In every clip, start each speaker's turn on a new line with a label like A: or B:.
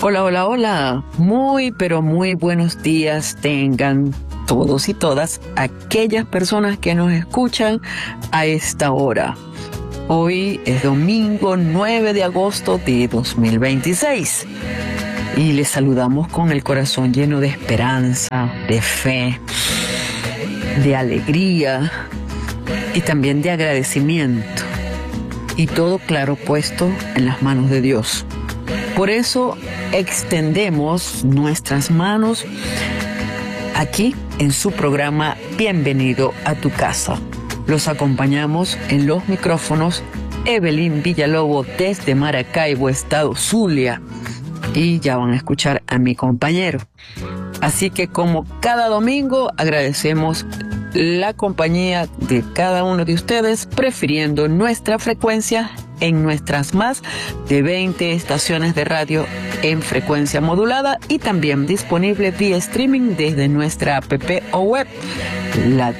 A: Hola, hola, hola. Muy, pero muy buenos días tengan todos y todas aquellas personas que nos escuchan a esta hora. Hoy es domingo 9 de agosto de 2026 y les saludamos con el corazón lleno de esperanza, de fe, de alegría y también de agradecimiento. Y todo claro puesto en las manos de Dios. Por eso extendemos nuestras manos aquí en su programa Bienvenido a tu casa. Los acompañamos en los micrófonos Evelyn Villalobos desde Maracaibo, estado Zulia. Y ya van a escuchar a mi compañero. Así que como cada domingo agradecemos la compañía de cada uno de ustedes, prefiriendo nuestra frecuencia en nuestras más de 20 estaciones de radio en frecuencia modulada y también disponible vía streaming desde nuestra app o web, la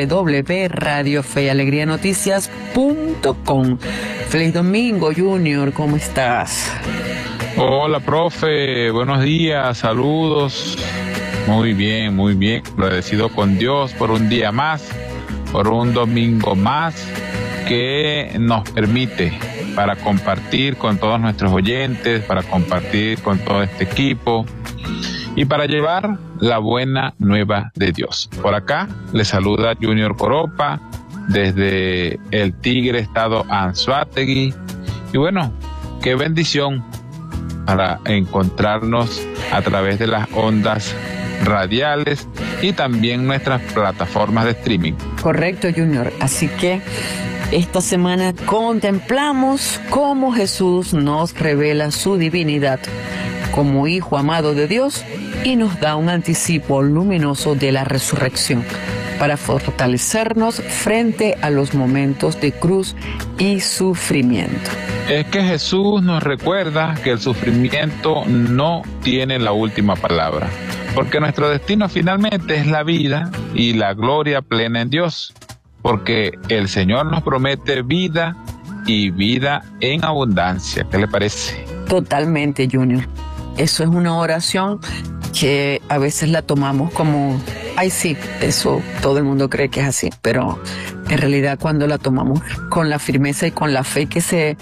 A: www.radiofeyalegrianoticias.com. Feliz domingo, Junior, ¿cómo estás?
B: Hola, profe, buenos días, saludos. Muy bien, agradecido con Dios por un día más, por un domingo más que nos permite para compartir con todos nuestros oyentes, para compartir con todo este equipo y para llevar la buena nueva de Dios. Por acá le saluda Junior Coropa desde el Tigre, estado Anzoátegui. Y bueno, qué bendición para encontrarnos a través de las ondas radiales y también nuestras plataformas de streaming.
A: Correcto, Junior. Así que esta semana contemplamos cómo Jesús nos revela su divinidad como Hijo amado de Dios y nos da un anticipo luminoso de la resurrección para fortalecernos frente a los momentos de cruz y sufrimiento.
B: Es que Jesús nos recuerda que el sufrimiento no tiene la última palabra, porque nuestro destino finalmente es la vida y la gloria plena en Dios, porque el Señor nos promete vida y vida en abundancia. ¿Qué le parece?
A: Totalmente, Junior. Eso es una oración que a veces la tomamos como, ay sí, eso todo el mundo cree que es así, pero en realidad cuando la tomamos con la firmeza y con la fe que se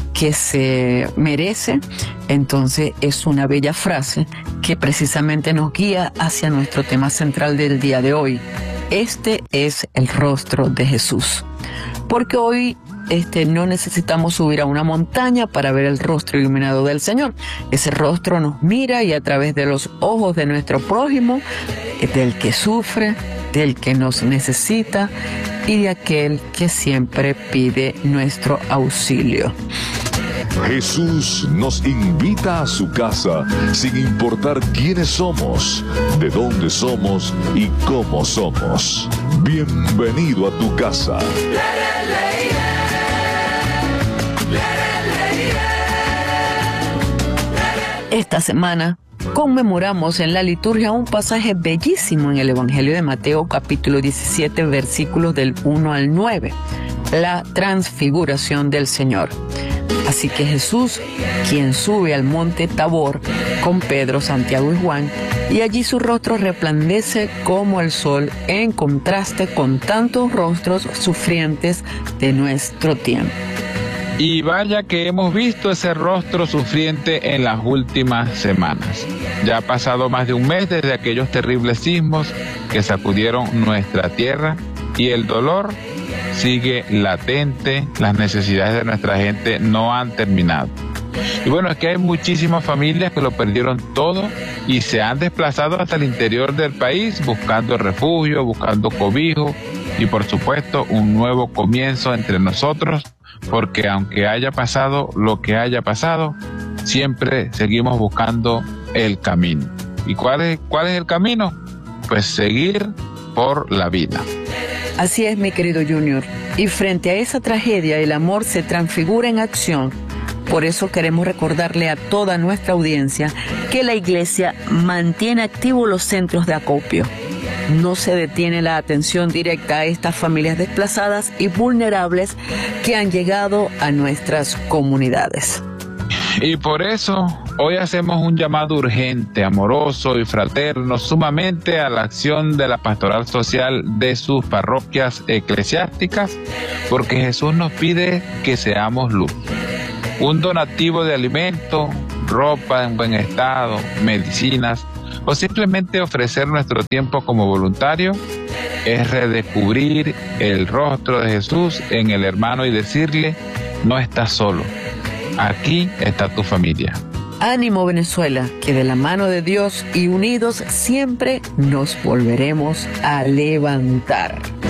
A: merece, entonces es una bella frase que precisamente nos guía hacia nuestro tema central del día de hoy. Este es el rostro de Jesús. Porque hoy no necesitamos subir a una montaña para ver el rostro iluminado del Señor. Ese rostro nos mira y a través de los ojos de nuestro prójimo, del que sufre, del que nos necesita y de aquel que siempre pide nuestro auxilio.
C: Jesús nos invita a su casa sin importar quiénes somos, de dónde somos y cómo somos. Bienvenido a tu casa.
A: Esta semana conmemoramos en la liturgia un pasaje bellísimo en el Evangelio de Mateo, capítulo 17, versículos del 1 al 9, la transfiguración del Señor. Así que Jesús, quien sube al monte Tabor con Pedro, Santiago y Juan, y allí su rostro resplandece como el sol en contraste con tantos rostros sufrientes de nuestro tiempo.
B: Y vaya que hemos visto ese rostro sufriente en las últimas semanas. Ya ha pasado más de un mes desde aquellos terribles sismos que sacudieron nuestra tierra y el dolor sigue latente, las necesidades de nuestra gente no han terminado. Y bueno, es que hay muchísimas familias que lo perdieron todo y se han desplazado hasta el interior del país buscando refugio, buscando cobijo y por supuesto un nuevo comienzo entre nosotros, porque aunque haya pasado lo que haya pasado, siempre seguimos buscando el camino. ¿Y cuál es el camino? Pues seguir por la vida.
A: Así es, mi querido Junior. Y frente a esa tragedia, el amor se transfigura en acción. Por eso queremos recordarle a toda nuestra audiencia que la Iglesia mantiene activos los centros de acopio. No se detiene la atención directa a estas familias desplazadas y vulnerables que han llegado a nuestras comunidades.
B: Y por eso hoy hacemos un llamado urgente, amoroso y fraterno sumamente a la acción de la pastoral social de sus parroquias eclesiásticas, porque Jesús nos pide que seamos luz. Un donativo de alimento, ropa en buen estado, medicinas o simplemente ofrecer nuestro tiempo como voluntario es redescubrir el rostro de Jesús en el hermano y decirle: no estás solo, aquí está tu familia.
A: Ánimo, Venezuela, que de la mano de Dios y unidos siempre nos volveremos a levantar.